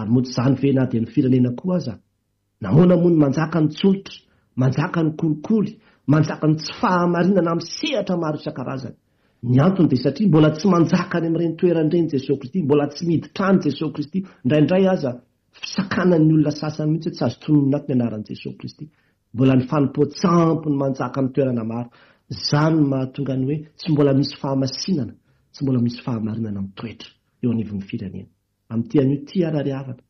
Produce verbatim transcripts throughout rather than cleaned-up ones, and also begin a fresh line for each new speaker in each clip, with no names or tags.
ary moa tsy zany ve na dia ny firenena koa aza namoana moa ny manjaka ny tsolotra, manjaka ny kolikoly, manjaka ny tsy fahamarinana amin'ny sehatra maro isan-karazany. Ny antony dia satria mbola tsy manjaka any amin'ireny toeran'ireny Jesosy Kristy, mbola tsy miditra Jesosy Kristy. Indraindray aza fisakanan'ny olona sasany mihitsy tsy azo tononona ato ny anaran'i Jesosy Kristy. Mbola ny fanompoan-tsampo ny manjaka ny toerana maro. Izany no mahatonga ny hoe tsy mbola misy fahamasinana, tsy mbola misy fahamarinana mitoetra eo anivon'ny firenena. Amin'ity anio ty arary havana.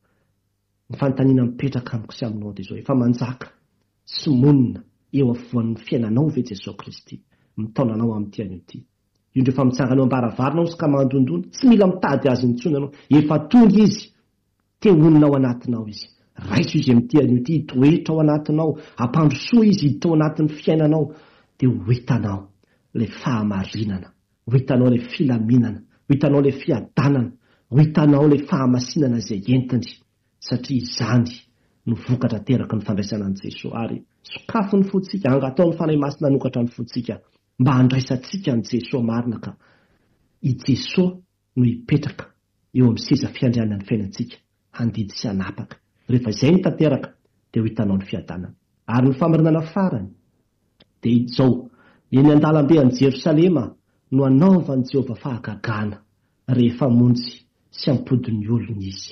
Ny fanontaniana mipetraka amiko sy aminao dia izao, efa manjaka sy monina eo afovoan'ny fiainanao ve Jesosy Kristy mitaonanao amin'ity anio ty. Io ndrefa mitsangana eo am-baravarana sy ka mandondona, tsy mila mitady azy intsony ianao, efa tonga izy, te honina ao anatinao izy. Raiso izy amin'ity anio ty, hitoetra ao anatinao, ampandrosoa izy hiditra ao anatin'ny fiainanao, dia ho hitanao le fahamarinana, ho hitanao le filaminana, ho hitanao le fiadanana, ho hitanao le fahamasinana izay entiny, satria izany no vokatra teraka ny fandraisana an' Jesosy. Ary sokafo ny fotsika, angatao ny fanahy masina nanokatra ny fotsika mba handraisantsika an' Jesosy marina, ka i Jesosy no hipetraka eo amin'ny seza fiandrianany fiainantsika, handidy sy hanapaka. Rehefa izay ny tanteraka dia ho hitanao ny fiadanana. Ary ny famarinana farany dia izao, eny an-dalambe an Jerosalema no anaovan'i Jehovah fahagagana rehefa monjy sy ampodin'ny olona izy.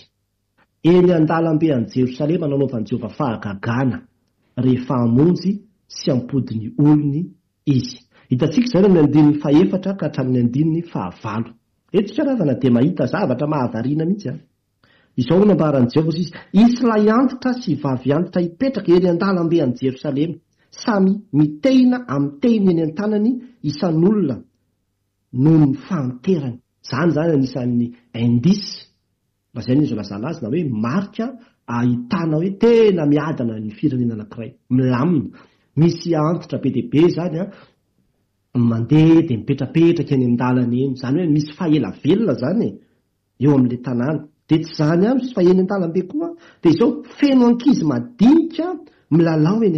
Eny an-dalambe an Jerosalema no anaovan'i Jehovah fahagagana rehefa amonjy sy ampodin'ny olona izy. Hitantsika izao amin'ny andininy fahaefatra ka hatramin'ny andininy fahavalo. Eto tsaravana dia mahita zavatra mahavariana mihitsy. Izao no ambaran'i Jehovah izy, Islay antitra sy vavy antitra hipetraka eny an-dalambe an Jerosalema, samy mitehina amin'ny tehiny eny an-tanany isan'olona noho ny fahanterany. Zany zany anisan'ny indisy, izay izy lazana azy na hoe marika ahitana hoe tena miadana ny firenena anankiray, milamina. Misy antitra be dia be zany a, mandeha dia mipetrapetraka eny an-dalana eny, zany hoe misy fahaela velona zany eo amin'ilay tanàna. Dia tsy zany ihany fa eny an-dalambe koa dia izao feno ankizy madinika milalao eny